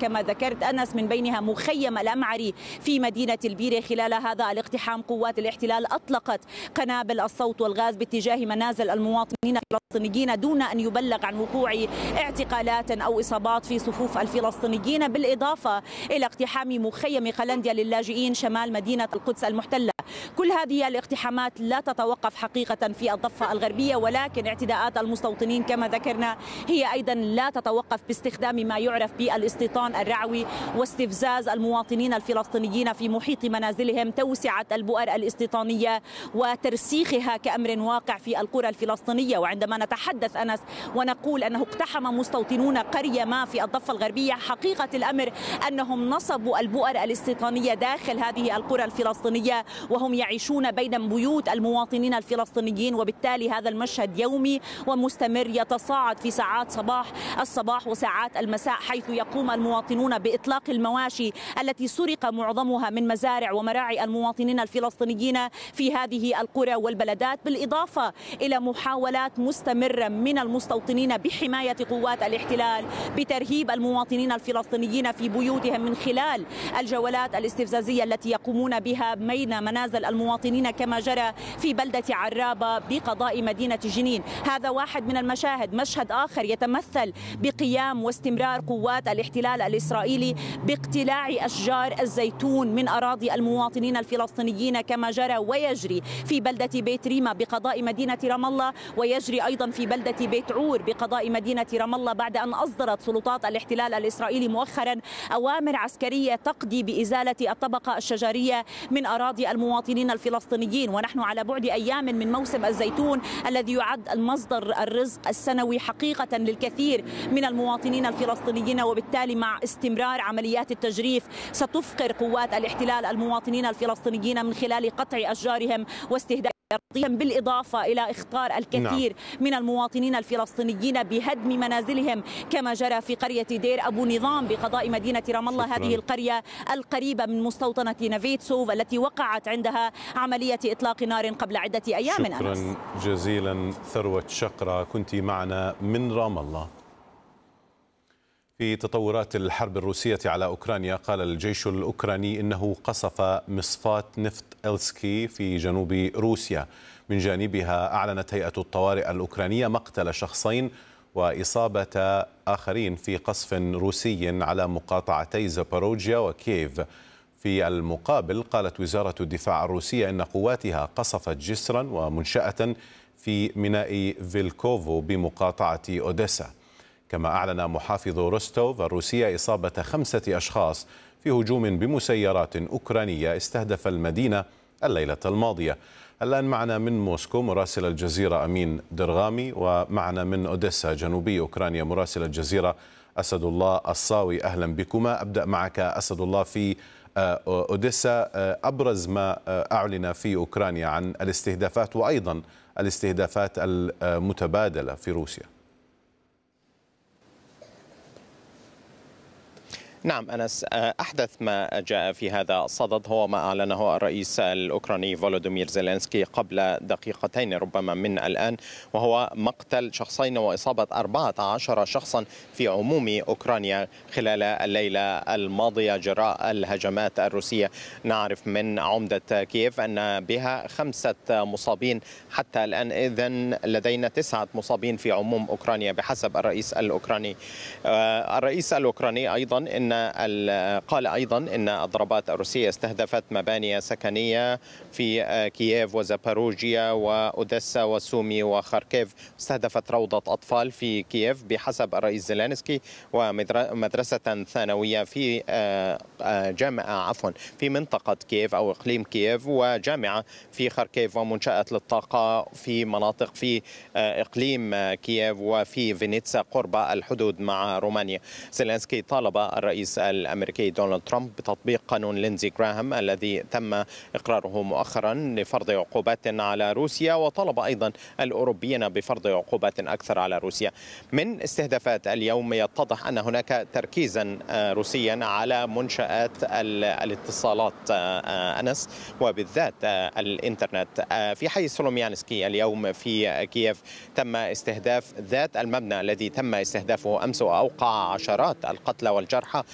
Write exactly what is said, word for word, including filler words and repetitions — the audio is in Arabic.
كما ذكرت أنس، من بينها مخيم الأمعري في مدينة البيرة. خلال هذا الاقتحام قوات الاحتلال أطلقت قنابل الصوت والغاز باتجاه منازل المواطنين الفلسطينيين دون أن يبلغ عن وقوع اعتقالات أو إصابات في صفوف الفلسطينيين، بالإضافة إلى اقتحام مخيم قلنديا للاجئين شمال مدينة القدس المحتلة. كل هذه الاقتحامات لا تتوقف حقيقة في الضفة الغربية، ولكن اعتداءات المستوطنين كما ذكرنا هي أيضا لا تتوقف باستخدام ما يعرف بالاستيطان الرعوي واستفزاز المواطنين الفلسطينيين في محيط منازلهم، توسعة البؤر الاستيطانية وترسيخها كأمر واقع في القرى الفلسطينية. وعندما نتحدث أنس ونقول أنه اقتحم مستوطنون قرية ما في الضفة الغربية، حقيقة الأمر أنهم نصبوا البؤر الاستيطانية داخل هذه القرى الفلسطينية وهم يعيشون بين بيوت المواطنين الفلسطينيين، وبالتالي هذا المشهد يومي ومستمر يتصاعد في ساعات صباح الصباح وساعات المساء، حيث يقوم المواطنون بإطلاق المواشي التي سرق معظمها من مزارع ومراعي المواطنين الفلسطينيين في هذه القرى والبلدات، بالإضافة إلى محاولات مستمرة من المستوطنين بحماية قوات الاحتلال بترهيب المواطنين الفلسطينيين في بيوتهم من خلال الجولات الاستفزازية التي يقومون بها بين منازل المواطنين كما جرى في بلدة عرابة بقضاء مدينة جنين. هذا واحد من المشاهد. مشهد آخر يتمثل بقيام واستمرار قوات الاحتلال الإسرائيلي باقتلاع أشجار الزيتون من أراضي المواطنين الفلسطينيين كما جرى ويجري في بلدة بيت ريما بقضاء مدينة رام الله، ويجري أيضا في بلدة بيت عور بقضاء مدينة رام الله، بعد أن أصدرت سلطات الاحتلال الإسرائيلي مؤخرا أوامر عسكرية تقضي بإزالة الطبقة الشجرية من أراضي المواطنين الفلسطينيين. ونحن على بعد أيام من موسم الزيتون الذي يعد المصدر الرزق السنوي حقيقة للكثير من المواطنين الفلسطينيين، وبالتالي مع استمرار عمليات التجريف ستفقر قوات الاحتلال المواطنين الفلسطينيين من خلال قطع أشجارهم واستهداف أرضهم، بالإضافة إلى إخطار الكثير نعم. من المواطنين الفلسطينيين بهدم منازلهم كما جرى في قرية دير أبو نظام بقضاء مدينة رام الله. شكرا. هذه القرية القريبة من مستوطنة نافيتسوف التي وقعت عندها عملية إطلاق نار قبل عدة أيام. شكرا أنس. جزيلا ثروة شقرة، كنت معنا من رام الله. في تطورات الحرب الروسية على أوكرانيا، قال الجيش الأوكراني إنه قصف مصفاة نفط إلسكي في جنوب روسيا. من جانبها أعلنت هيئة الطوارئ الأوكرانية مقتل شخصين وإصابة آخرين في قصف روسي على مقاطعتي زاباروجيا وكييف. في المقابل قالت وزارة الدفاع الروسية إن قواتها قصفت جسرا ومنشأة في ميناء فيلكوفو بمقاطعة أوديسا. كما أعلن محافظ روستوف الروسية إصابة خمسة أشخاص في هجوم بمسيرات أوكرانية استهدف المدينة الليلة الماضية. الآن معنا من موسكو مراسل الجزيرة أمين درغامي، ومعنا من أوديسا جنوبي أوكرانيا مراسل الجزيرة أسد الله الصاوي. أهلا بكما. أبدأ معك أسد الله في أوديسا. أبرز ما أعلن في أوكرانيا عن الاستهدافات وأيضا الاستهدافات المتبادلة في روسيا. نعم أنس، أحدث ما جاء في هذا الصدد هو ما أعلنه الرئيس الأوكراني فولودومير زيلينسكي قبل دقيقتين ربما من الآن، وهو مقتل شخصين وإصابة أربعة عشر شخصا في عموم أوكرانيا خلال الليلة الماضية جراء الهجمات الروسية. نعرف من عمدة كييف أن بها خمسة مصابين حتى الآن، إذن لدينا تسعة مصابين في عموم أوكرانيا بحسب الرئيس الأوكراني. الرئيس الأوكراني أيضا إن قال أيضا إن الضربات الروسية استهدفت مباني سكنية في كييف وزاباروجيا وأوديسا وسومي وخاركيف، استهدفت روضة أطفال في كييف بحسب الرئيس زيلينسكي، ومدرسة ثانوية في جامعة عفوا في منطقة كييف أو إقليم كييف، وجامعة في خاركيف، ومنشأة للطاقة في مناطق في إقليم كييف وفي فينيتسا قرب الحدود مع رومانيا. زيلينسكي طالب الرئيس الأمريكي دونالد ترامب بتطبيق قانون ليندزي غراهام الذي تم إقراره مؤخرا لفرض عقوبات على روسيا، وطلب أيضا الأوروبيين بفرض عقوبات أكثر على روسيا. من استهدافات اليوم يتضح أن هناك تركيزا روسيا على منشآت الاتصالات أنس، وبالذات الإنترنت. في حي سولوميانسكي اليوم في كييف تم استهداف ذات المبنى الذي تم استهدافه أمس وأوقع عشرات القتلى والجرحى